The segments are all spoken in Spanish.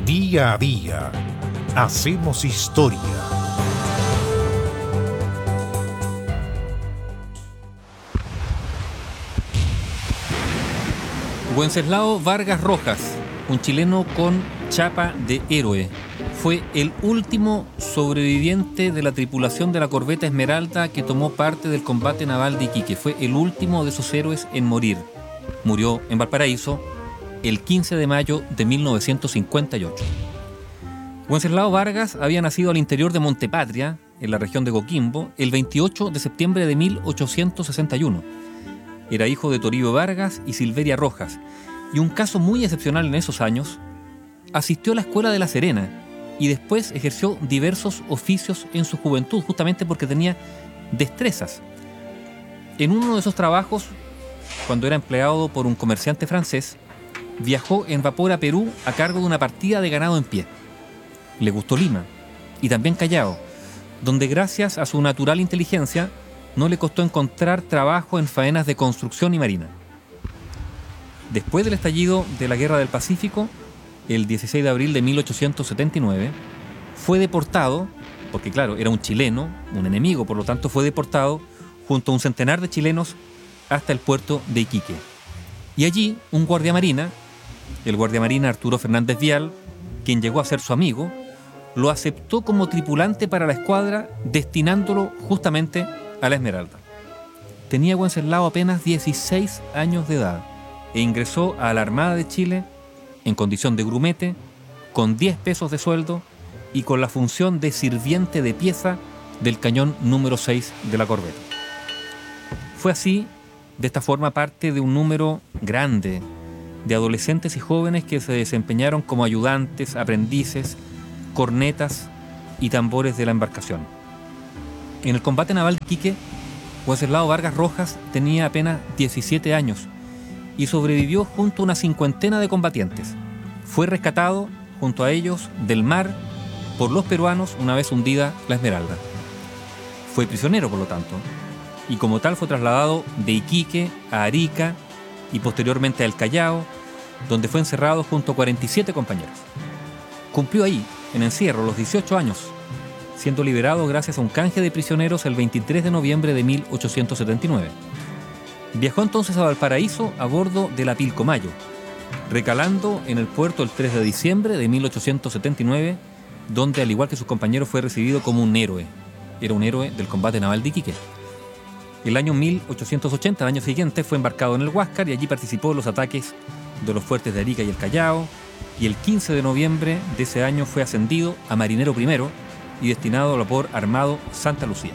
Día a día hacemos historia. Wenceslao Vargas Rojas, un chileno con chapa de héroe, fue el último sobreviviente de la tripulación de la corbeta Esmeralda que tomó parte del combate naval de Iquique. Fue el último de esos héroes en morir. Murió en Valparaíso el 15 de mayo de 1958. Wenceslao Vargas había nacido al interior de Montepatria, en la región de Coquimbo, el 28 de septiembre de 1861. Era hijo de Toribio Vargas y Silveria Rojas, y un caso muy excepcional en esos años, asistió a la escuela de La Serena y después ejerció diversos oficios en su juventud, justamente porque tenía destrezas. En uno de esos trabajos, cuando era empleado por un comerciante francés, viajó en vapor a Perú a cargo de una partida de ganado en pie. Le gustó Lima y también Callao, donde gracias a su natural inteligencia no le costó encontrar trabajo en faenas de construcción y marina. Después del estallido de la Guerra del Pacífico, el 16 de abril de 1879, fue deportado, porque claro, era un chileno, un enemigo, por lo tanto fue deportado junto a un centenar de chilenos hasta el puerto de Iquique. Y allí un guardiamarina, el guardiamarina Arturo Fernández Vial, quien llegó a ser su amigo, lo aceptó como tripulante para la escuadra, destinándolo justamente a la Esmeralda. Tenía Wenceslao apenas 16 años de edad e ingresó a la Armada de Chile en condición de grumete, con 10 pesos de sueldo y con la función de sirviente de pieza del cañón número 6 de la corbeta. Fue así, de esta forma, parte de un número grande de adolescentes y jóvenes que se desempeñaron como ayudantes, aprendices, cornetas y tambores de la embarcación. En el combate naval de Iquique, Wenceslao Vargas Rojas tenía apenas 17 años y sobrevivió junto a una cincuentena de combatientes. Fue rescatado junto a ellos del mar por los peruanos una vez hundida la Esmeralda. Fue prisionero, por lo tanto, y como tal fue trasladado de Iquique a Arica y posteriormente a El Callao, donde fue encerrado junto a 47 compañeros. Cumplió ahí, en encierro, los 18 años, siendo liberado gracias a un canje de prisioneros el 23 de noviembre de 1879. Viajó entonces a Valparaíso a bordo de la Pilcomayo, recalando en el puerto el 3 de diciembre de 1879, donde, al igual que sus compañeros, fue recibido como un héroe. Era un héroe del combate naval de Iquique. El año 1880, el año siguiente, fue embarcado en el Huáscar y allí participó en los ataques de los fuertes de Arica y El Callao, y el 15 de noviembre de ese año fue ascendido a marinero primero y destinado al vapor armado Santa Lucía.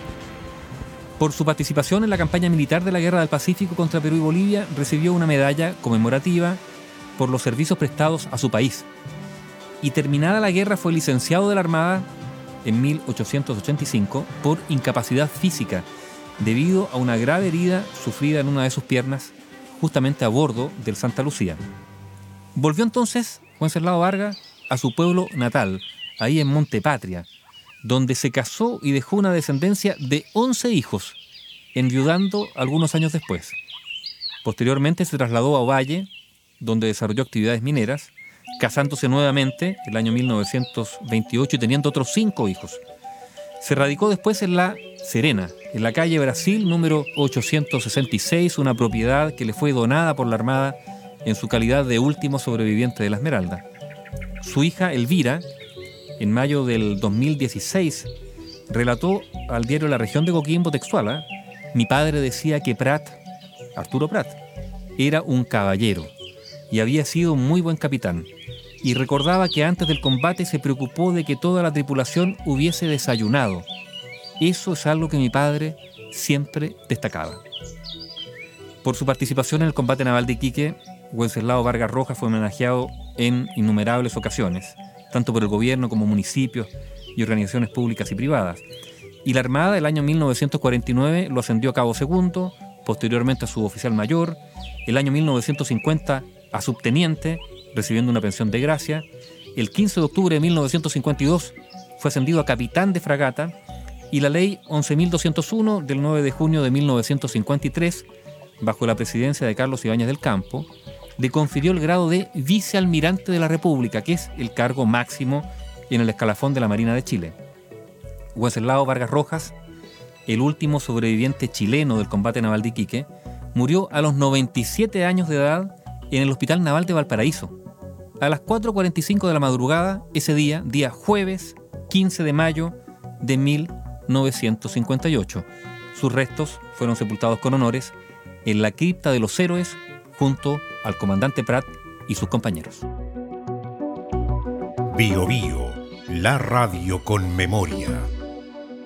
Por su participación en la campaña militar de la Guerra del Pacífico contra Perú y Bolivia, recibió una medalla conmemorativa por los servicios prestados a su país. Y terminada la guerra fue licenciado de la Armada en 1885 por incapacidad física, debido a una grave herida sufrida en una de sus piernas, justamente a bordo del Santa Lucía. Volvió entonces Wenceslao Vargas a su pueblo natal, ahí en Montepatria, donde se casó y dejó una descendencia de 11 hijos, enviudando algunos años después. Posteriormente se trasladó a Ovalle, donde desarrolló actividades mineras, casándose nuevamente el año 1928 y teniendo otros 5 hijos. Se radicó después en La Serena, en la calle Brasil número 866, una propiedad que le fue donada por la Armada en su calidad de último sobreviviente de la Esmeralda. Su hija Elvira, en mayo del 2016, relató al diario La Región de Coquimbo textual: mi padre decía que Prat, Arturo Prat, era un caballero y había sido un muy buen capitán, y recordaba que antes del combate se preocupó de que toda la tripulación hubiese desayunado. Eso es algo que mi padre siempre destacaba. Por su participación en el combate naval de Iquique, Wenceslao Vargas Rojas fue homenajeado en innumerables ocasiones, tanto por el gobierno como municipios y organizaciones públicas y privadas. Y la Armada, el año 1949, lo ascendió a cabo segundo, posteriormente a suboficial mayor, el año 1950 a subteniente, recibiendo una pensión de gracia. El 15 de octubre de 1952 fue ascendido a capitán de fragata, y la ley 11.201 del 9 de junio de 1953, bajo la presidencia de Carlos Ibáñez del Campo, le confirió el grado de vicealmirante de la República, que es el cargo máximo en el escalafón de la Marina de Chile. Wenceslao Vargas Rojas, el último sobreviviente chileno del combate naval de Iquique, murió a los 97 años de edad en el Hospital Naval de Valparaíso. A las 4:45 de la madrugada, ese día jueves 15 de mayo de 1958. Sus restos fueron sepultados con honores en la cripta de los héroes junto al comandante Prat y sus compañeros. Bio Bio, la radio con memoria.